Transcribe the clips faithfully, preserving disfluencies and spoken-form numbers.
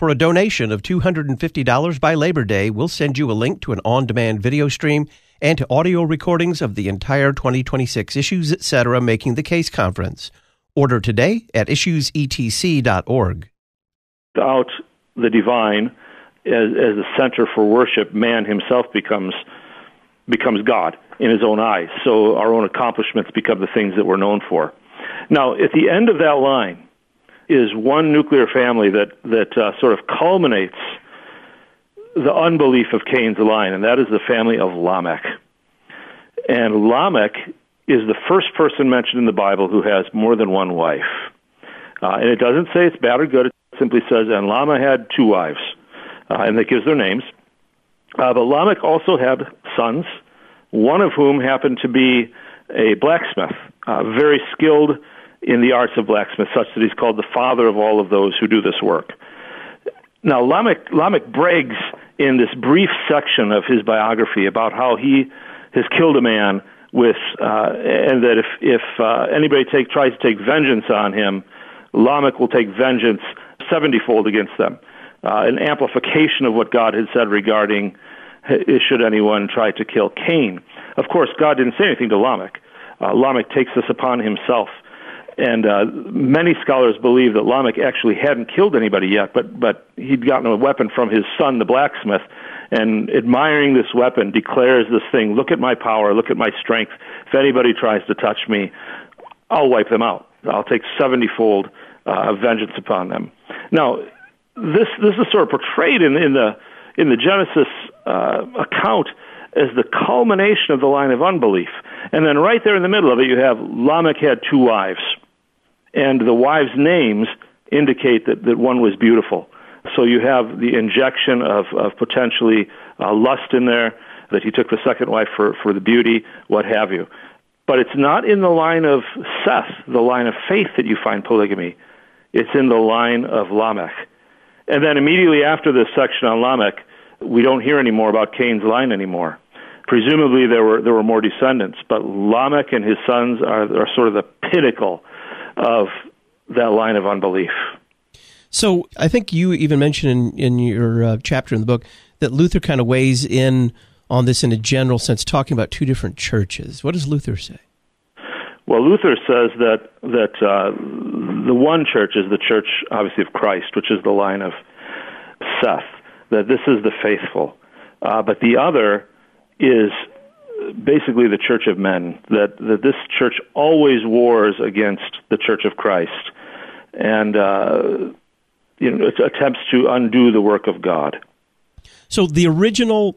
For a donation of two hundred fifty dollars by Labor Day, we'll send you a link to an on-demand video stream and to audio recordings of the entire twenty twenty-six Issues Etc. Making the Case Conference. Order today at issues e t c dot org. Without the divine as, as a center for worship, man himself becomes becomes God in his own eyes. So our own accomplishments become the things that we're known for. Now, at the end of that line is one nuclear family that, that uh, sort of culminates the unbelief of Cain's line, and that is the family of Lamech. And Lamech is the first person mentioned in the Bible who has more than one wife. Uh, and it doesn't say it's bad or good. It simply says, and Lamech had two wives, uh, and it gives their names. Uh, but Lamech also had sons, one of whom happened to be a blacksmith, uh, very skilled in the arts of blacksmith, such that he's called the father of all of those who do this work. Now, Lamech, Lamech brags in this brief section of his biography about how he has killed a man with, uh, and that if, if uh, anybody take, tries to take vengeance on him, Lamech will take vengeance seventy-fold against them. Uh, an amplification of what God had said regarding should anyone try to kill Cain. Of course, God didn't say anything to Lamech. Uh, Lamech takes this upon himself. And uh, many scholars believe that Lamech actually hadn't killed anybody yet, but, but he'd gotten a weapon from his son, the blacksmith, and admiring this weapon, declares this thing, look at my power, look at my strength. If anybody tries to touch me, I'll wipe them out. I'll take seventy-fold uh, vengeance upon them. Now, this this is sort of portrayed in, in the in the Genesis uh, account as the culmination of the line of unbelief. And then right there in the middle of it, you have Lamech had two wives. And the wives' names indicate that, that one was beautiful. So you have the injection of, of potentially uh, lust in there, that he took the second wife for, for the beauty, what have you. But it's not in the line of Seth, the line of faith, that you find polygamy. It's in the line of Lamech. And then immediately after this section on Lamech, we don't hear any more about Cain's line anymore. Presumably there were there were more descendants, but Lamech and his sons are, are sort of the pinnacle of that line of unbelief. So I think you even mentioned in, in your uh, chapter in the book that Luther kind of weighs in on this in a general sense, talking about two different churches. What does Luther say? Well, Luther says that that uh, the one church is the church, obviously, of Christ, which is the line of Seth, that this is the faithful. Uh, but the other is basically the church of men, that, that this church always wars against the church of Christ and uh, you know, attempts to undo the work of God. So the original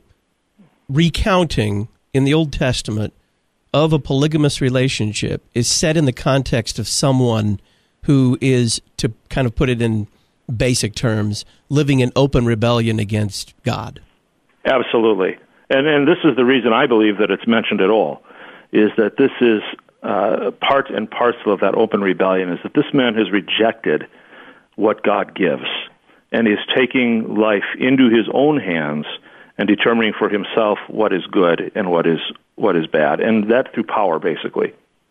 recounting in the Old Testament of a polygamous relationship is set in the context of someone who is, to kind of put it in basic terms, living in open rebellion against God. Absolutely. And and this is the reason I believe that it's mentioned at all, is that this is uh, part and parcel of that open rebellion, is that this man has rejected what God gives and is taking life into his own hands and determining for himself what is good and what is what is bad, and that through power, basically.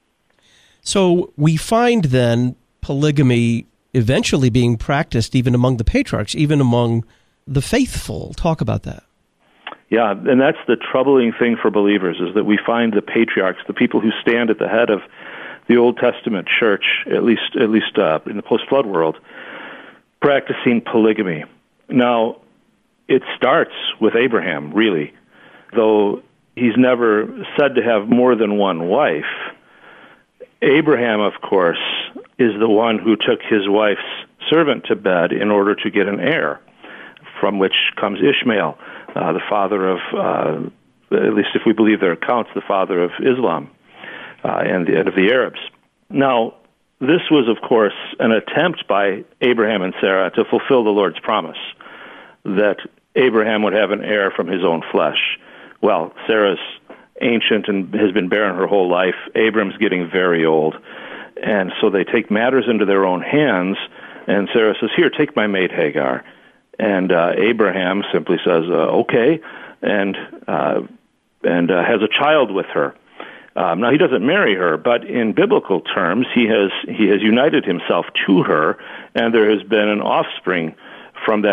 So we find then polygamy eventually being practiced even among the patriarchs, even among the faithful. Talk about that. Yeah, and that's the troubling thing for believers, is that we find the patriarchs, the people who stand at the head of the Old Testament church, at least at least uh, in the post-flood world, practicing polygamy. Now, it starts with Abraham, really, though he's never said to have more than one wife. Abraham, of course, is the one who took his wife's servant to bed in order to get an heir, from which comes Ishmael, uh, the father of, uh, at least if we believe their accounts, the father of Islam uh, and, the, and of the Arabs. Now, this was, of course, an attempt by Abraham and Sarah to fulfill the Lord's promise that Abraham would have an heir from his own flesh. Well, Sarah's ancient and has been barren her whole life. Abram's getting very old. And so they take matters into their own hands, and Sarah says, here, take my maid Hagar. And uh, Abraham simply says, uh, okay, and uh, and uh, has a child with her. Um, now, he doesn't marry her, but in biblical terms, he has he has united himself to her, and there has been an offspring from that